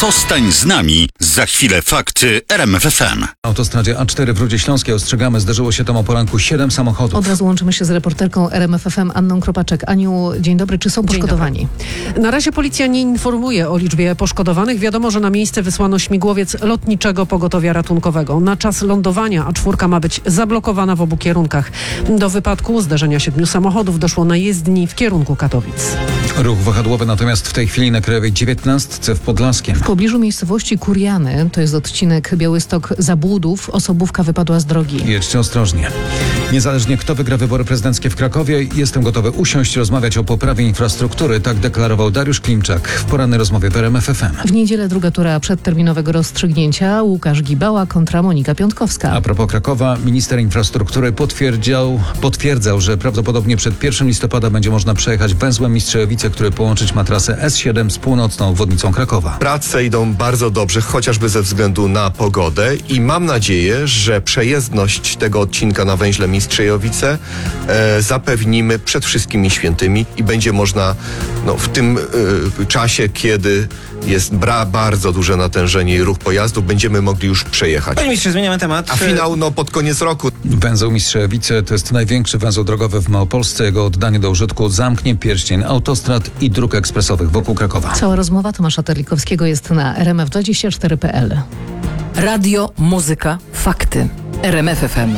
Zostań z nami. Za chwilę fakty RMF FM. Na autostradzie A4 w Rudzie Śląskiej, ostrzegamy, zdarzyło się tam o poranku 7 samochodów. Od razu łączymy się z reporterką RMF FM Anną Kropaczek. Aniu, dzień dobry. Czy są poszkodowani? Na razie policja nie informuje o liczbie poszkodowanych. Wiadomo, że na miejsce wysłano śmigłowiec lotniczego pogotowia ratunkowego. Na czas lądowania A4 ma być zablokowana w obu kierunkach. Do wypadku zdarzenia 7 samochodów doszło na jezdni w kierunku Katowic. Ruch wahadłowy natomiast w tej chwili na Krajowej 19 w Podlaskiem. W pobliżu miejscowości Kuriany, to jest odcinek Białystok-Zabłudów, osobówka wypadła z drogi. Jedźcie ostrożnie. Niezależnie kto wygra wybory prezydenckie w Krakowie, jestem gotowy usiąść, rozmawiać o poprawie infrastruktury, tak deklarował Dariusz Klimczak w porannej rozmowie w RMF FM. W niedzielę druga tura przedterminowego rozstrzygnięcia. Łukasz Gibała kontra Monika Piątkowska. A propos Krakowa, minister infrastruktury potwierdzał, że prawdopodobnie przed 1 listopada będzie można przejechać węzłem Mistrzejowice, który połączyć ma trasę S7 z północną obwodnicą Krakowa. Prace idą bardzo dobrze, chociażby ze względu na pogodę i mam nadzieję, że przejezdność tego odcinka na węźle Mistrzejowice zapewnimy przed wszystkimi świętymi i będzie można w tym czasie, kiedy jest bardzo duże natężenie i ruch pojazdów, będziemy mogli już przejechać. Panie ministrze, zmieniamy temat. A finał pod koniec roku. Węzeł Mistrzejowice to jest największy węzeł drogowy w Małopolsce. Jego oddanie do użytku zamknie pierścień autostrad i dróg ekspresowych wokół Krakowa. Cała rozmowa Tomasza Terlikowskiego jest na rmf24.pl. Radio, muzyka, fakty. RMF FM.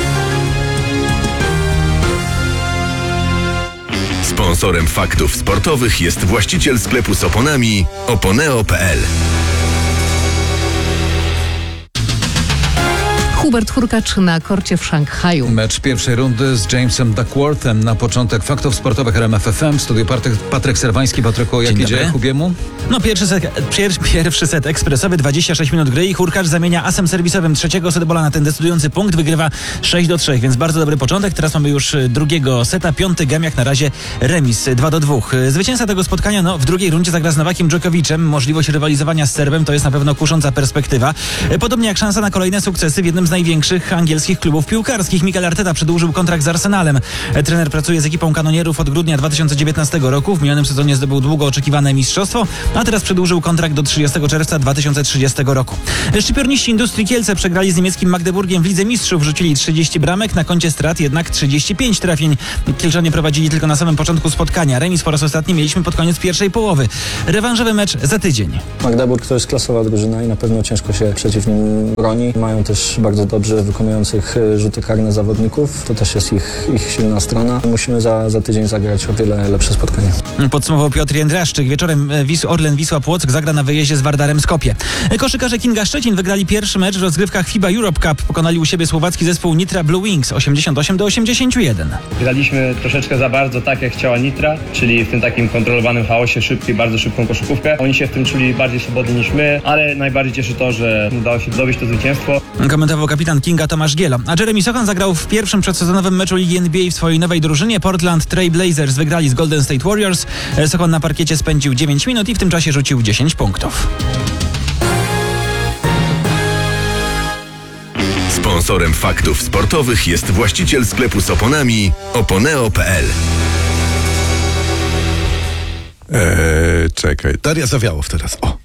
Sponsorem faktów sportowych jest właściciel sklepu z oponami oponeo.pl. Hubert Hurkacz na korcie w Szanghaju. Mecz pierwszej rundy z Jamesem Duckworthem. Na początek faktów sportowych RMF FM. W studiu Patryk Serwański. Patryku, jak idzie Hubiemu? Pierwszy set ekspresowy, 26 minut gry i Hurkacz zamienia asem serwisowym trzeciego setbola na ten decydujący punkt. Wygrywa 6-3, więc bardzo dobry początek. Teraz mamy już drugiego seta, piąty gem, jak na razie remis 2-2. Zwycięzca tego spotkania w drugiej rundzie zagra z Nowakiem Dżokowiciem. Możliwość rywalizowania z Serbem to jest na pewno kusząca perspektywa. Podobnie jak szansa na kolejne sukcesy w jednym z największych angielskich klubów piłkarskich. Mikel Arteta przedłużył kontrakt z Arsenalem. Trener pracuje z ekipą kanonierów od grudnia 2019 roku. W minionym sezonie zdobył długo oczekiwane mistrzostwo, a teraz przedłużył kontrakt do 30 czerwca 2030 roku. Szczypiorniści Industrii Kielce przegrali z niemieckim Magdeburgiem w Lidze Mistrzów. Rzucili 30 bramek, na koncie strat jednak 35 trafień. Kielczanie prowadzili tylko na samym początku spotkania. Remis po raz ostatni mieliśmy pod koniec pierwszej połowy. Rewanżowy mecz za tydzień. Magdeburg to jest klasowa drużyna i na pewno ciężko się przeciw nim broni. Mają też bardzo dobrze wykonujących rzuty karne zawodników. To też jest ich silna strona. Musimy za tydzień zagrać o wiele lepsze spotkanie. Podsumował Piotr Jędraszczyk. Wieczorem Orlen Wisła Płock zagra na wyjeździe z Wardarem Skopje. Koszykarze Kinga Szczecin wygrali pierwszy mecz w rozgrywkach FIBA Europe Cup. Pokonali u siebie słowacki zespół Nitra Blue Wings 88-81. Graliśmy troszeczkę za bardzo tak, jak chciała Nitra, czyli w tym takim kontrolowanym chaosie, bardzo szybką koszykówkę. Oni się w tym czuli bardziej swobodnie niż my, ale najbardziej cieszy to, że udało się zdobyć to zwycięstwo. Komentował kapitan Kinga Tomasz Gielo. A Jeremy Sochan zagrał w pierwszym przedsezonowym meczu Ligi NBA w swojej nowej drużynie. Portland Trail Blazers wygrali z Golden State Warriors. Sochan na parkiecie spędził 9 minut i w tym czasie rzucił 10 punktów. Sponsorem faktów sportowych jest właściciel sklepu z oponami oponeo.pl. Czekaj. Daria Zawiałow teraz. O.